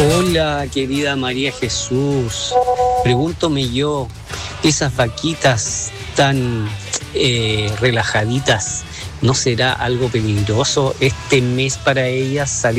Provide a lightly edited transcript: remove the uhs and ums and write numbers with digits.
Hola, querida María Jesús. Pregúntome yo, esas vaquitas tan relajaditas, ¿no será algo peligroso este mes para ellas salir